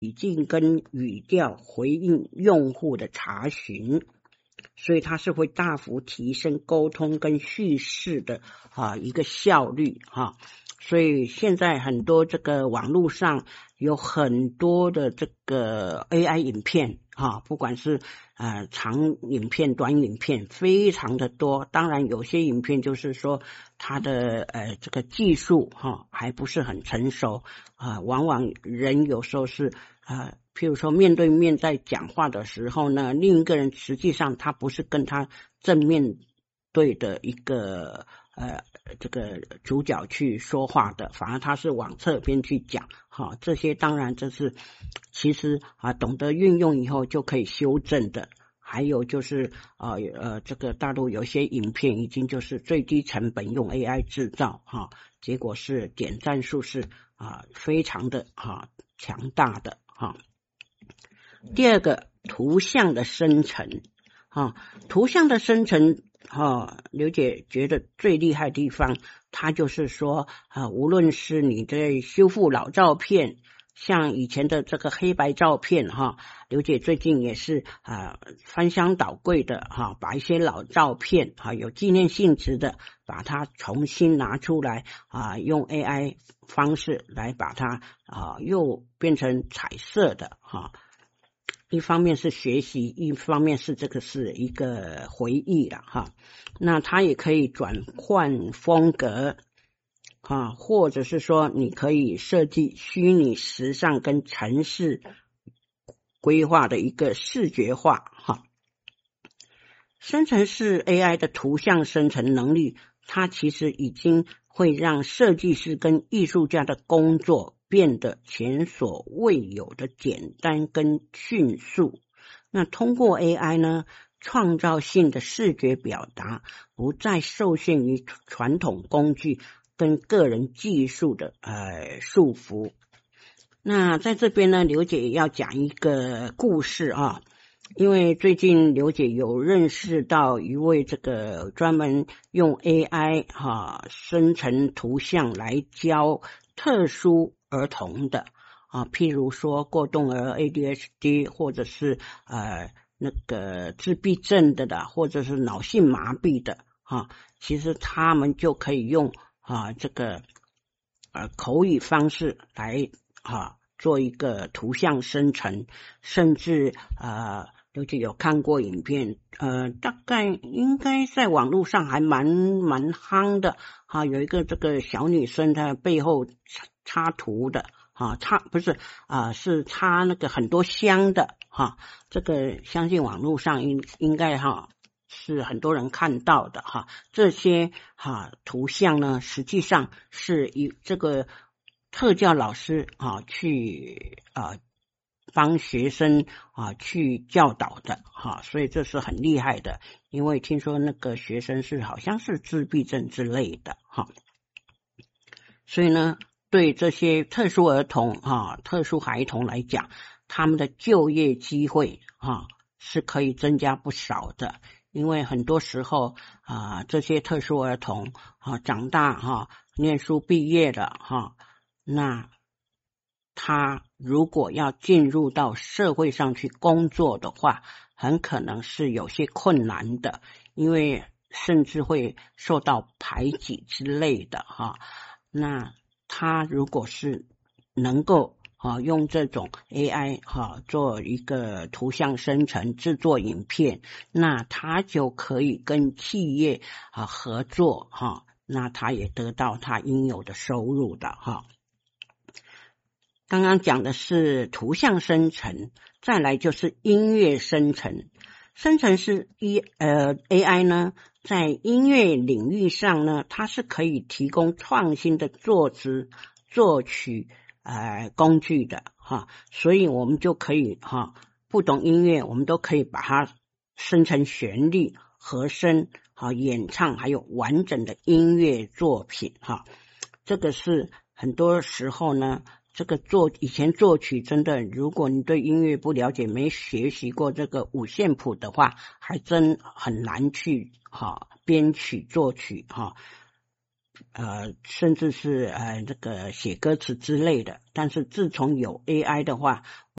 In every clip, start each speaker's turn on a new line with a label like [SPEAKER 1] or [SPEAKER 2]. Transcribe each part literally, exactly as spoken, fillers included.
[SPEAKER 1] 语境跟语调回应用户的查询，所以它是会大幅提升沟通跟叙事的啊一个效率哈。所以现在很多这个网络上有很多的这个 A I 影片哈，不管是呃长影片、短影片，非常的多。当然有些影片就是说它的呃这个技术哈还不是很成熟啊、呃，往往人有时候是呃譬如说面对面在讲话的时候呢，另一个人实际上他不是跟他正面对的一个呃这个主角去说话的，反而他是往侧边去讲哈，这些当然这是其实啊懂得运用以后就可以修正的。还有就是呃呃这个大陆有些影片已经就是最低成本用 A I 制造哈，结果是点赞数是啊非常的啊强大的哈。第二个图像的生成啊，图像的生成啊，刘姐觉得最厉害的地方，它就是说啊，无论是你在修复老照片，像以前的这个黑白照片哈，刘姐最近也是啊翻箱倒柜的哈，把一些老照片哈有纪念性质的，把它重新拿出来啊，用 A I 方式来把它啊又变成彩色的哈。一方面是学习，一方面是这个是一个回忆了哈。那它也可以转换风格啊，或者是说你可以设计虚拟时尚跟城市规划的一个视觉化哈。生成式 A I 的图像生成能力，它其实已经会让设计师跟艺术家的工作变得前所未有的简单跟迅速。那通过 A I 呢，创造性的视觉表达不再受限于传统工具跟个人技术的呃束缚。那在这边呢，刘姐要讲一个故事啊。因为最近刘姐有认识到一位这个专门用 A I 哈、啊、生成图像来教特殊儿童的啊，譬如说过动儿 A D H D 或者是呃那个自闭症的的，或者是脑性麻痹的啊，其实他们就可以用啊这个呃口语方式来啊做一个图像生成，甚至呃。刘姐有看过影片，呃，大概应该在网络上还蛮蛮夯的哈、啊。有一个这个小女生在背后插插图的啊，插不是啊，是插那个很多香的哈、啊。这个相信网络上应应该哈、啊、是很多人看到的哈、啊。这些哈、啊、图像呢，实际上是以这个特教老师啊去啊。帮学生啊去教导的哈、啊，所以这是很厉害的。因为听说那个学生是好像是自闭症之类的哈、啊，所以呢，对这些特殊儿童啊、特殊孩童来讲，他们的就业机会啊是可以增加不少的。因为很多时候啊，这些特殊儿童啊长大哈、啊，念书毕业了哈、啊，那他如果要进入到社会上去工作的话，很可能是有些困难的，因为甚至会受到排挤之类的哈。那他如果是能够啊用这种 A I 哈做一个图像生成制作影片，那他就可以跟企业啊合作哈，那他也得到他应有的收入的哈。刚刚讲的是图像生成，再来就是音乐生成。生成是一呃 A I 呢，在音乐领域上呢，它是可以提供创新的作词、作曲呃工具的哈，所以我们就可以哈，不懂音乐，我们都可以把它生成旋律、和声、好演唱，还有完整的音乐作品哈。这个是很多时候呢。这个作以前作曲真的，如果你对音乐不了解，没学习过这个五线谱的话，还真很难去哈编曲作曲哈，呃，甚至是呃这个写歌词之类的。但是自从有 A I 的话，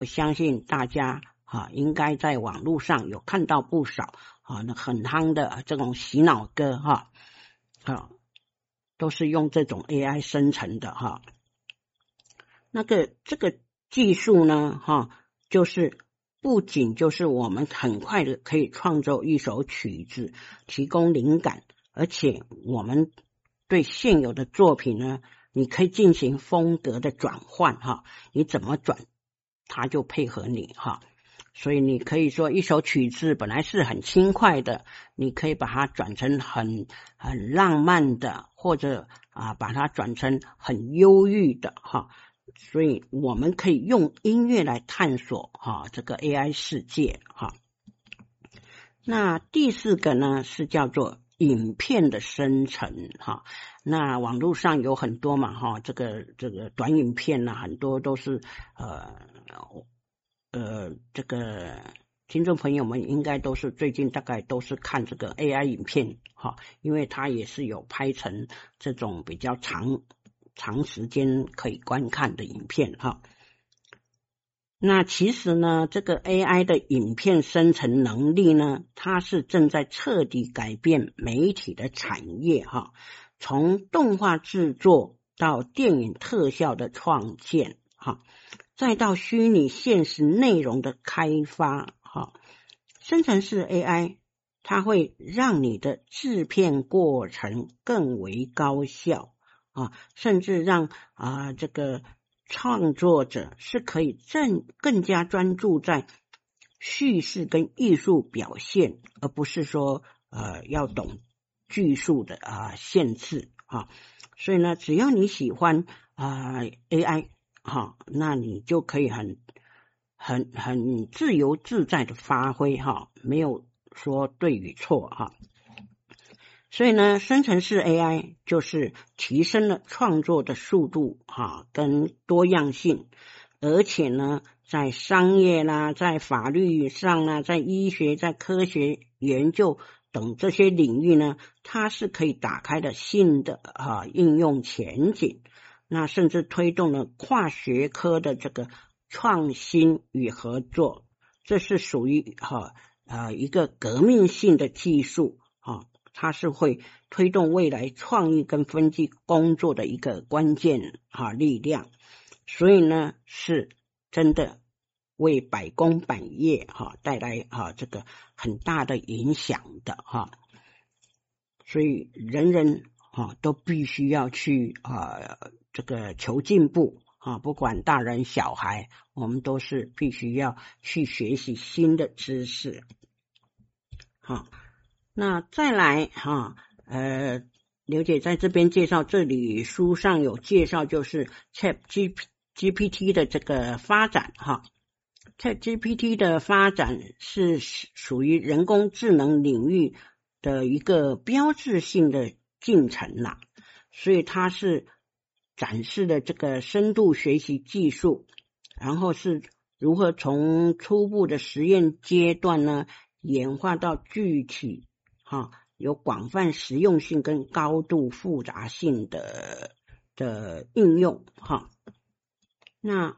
[SPEAKER 1] 我相信大家啊应该在网络上有看到不少啊那很夯的这种洗脑歌哈，啊都是用这种 A I 生成的哈。那个这个技术呢哈，就是不仅就是我们很快的可以创作一首曲子，提供灵感，而且我们对现有的作品呢，你可以进行风格的转换哈，你怎么转，它就配合你哈。所以你可以说一首曲子本来是很轻快的，你可以把它转成很很浪漫的，或者啊把它转成很忧郁的哈。所以我们可以用音乐来探索哈这个 A I 世界哈。那第四个呢是叫做影片的生成哈。那网络上有很多嘛哈，这个这个短影片呢，很多都是呃呃这个听众朋友们应该都是最近大概都是看这个 A I 影片哈，因为它也是有拍成这种比较长长时间可以观看的影片哈。那其实呢，这个 A I 的影片生成能力呢，它是正在彻底改变媒体的产业哈，从动画制作到电影特效的创建哈，再到虚拟现实内容的开发哈，生成式 A I 它会让你的制片过程更为高效啊，甚至让啊这个创作者是可以更更加专注在叙事跟艺术表现，而不是说呃要懂技术的啊限制啊。所以呢，只要你喜欢啊 A I 哈，那你就可以很很很自由自在的发挥哈，没有说对与错哈。所以呢，生成式 A I 就是提升了创作的速度哈跟多样性，而且呢，在商业啦、在法律上啦、在医学、在科学研究等这些领域呢，它是可以打开的新的啊应用前景，那甚至推动了跨学科的这个创新与合作，这是属于哈啊一个革命性的技术啊。它是会推动未来创意跟分析工作的一个关键哈力量，所以呢是真的为百工百业哈带来哈这个很大的影响的哈，所以人人哈都必须要去啊这个求进步啊，不管大人小孩，我们都是必须要去学习新的知识哈。那再来哈，呃，刘姐在这边介绍，这里书上有介绍，就是 ChatGPT 的这个发展哈。ChatGPT 的发展是属于人工智能领域的一个标志性的进程啦，所以它是展示了这个深度学习技术，然后是如何从初步的实验阶段呢，演化到具体哈，有广泛实用性跟高度复杂性的的应用哈。那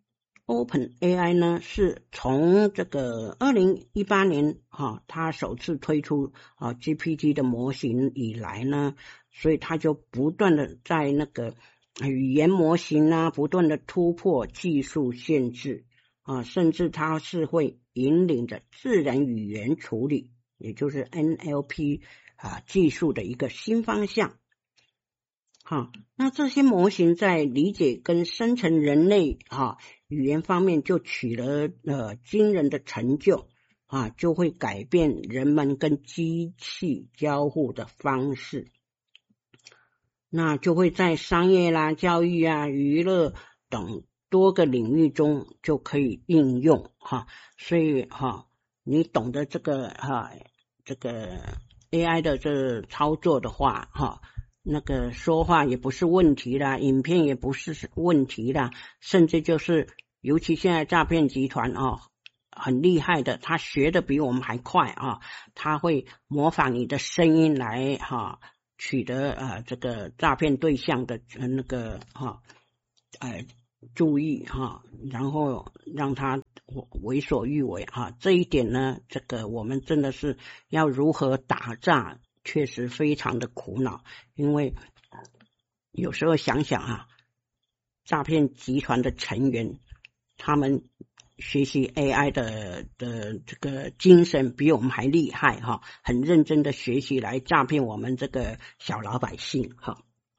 [SPEAKER 1] OpenAI 呢，是从这个二零一八年哈，它首次推出啊 G P T 的模型以来呢，所以它就不断的在那个语言模型啊，不断的突破技术限制啊，甚至它是会引领着自然语言处理，也就是 N L P 啊技术的一个新方向。好，那这些模型在理解跟生成人类啊语言方面就取得了惊人的成就啊，就会改变人们跟机器交互的方式，那就会在商业啦、教育啊、娱乐等多个领域中就可以应用哈。所以哈，你懂得这个哈这个 A I 的这操作的话哈，那个说话也不是问题啦，影片也不是问题啦，甚至就是尤其现在诈骗集团啊很厉害的，他学的比我们还快啊，他会模仿你的声音来哈取得呃这个诈骗对象的那个哈呃注意哈，然后让他为所欲为哈。这一点呢，这个我们真的是要如何打诈，确实非常的苦恼，因为有时候想想啊，诈骗集团的成员他们学习 A I 的的这个精神比我们还厉害哈，很认真的学习来诈骗我们这个小老百姓哈。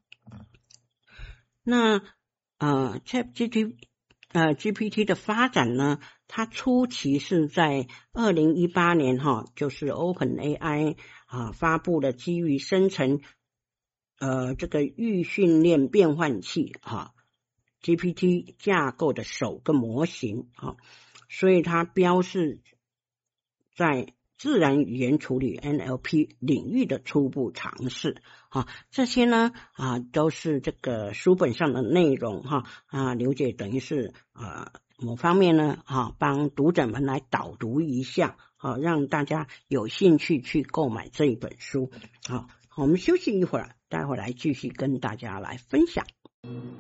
[SPEAKER 1] 那呃 ChatGPT 呃 G P T 的发展呢，它初期是在二零一八年哈，就是 OpenAI 啊发布了基于生成呃这个预训练变换器哈 G P T 架构的首个模型啊，所以它标示在自然语言处理 N L P 领域的初步尝试啊，这些呢啊都是这个书本上的内容哈啊，刘姐等于是啊某方面呢啊帮读者们来导读一下啊，让大家有兴趣去购买这一本书。好，我们休息一会儿，待会儿来继续跟大家来分享。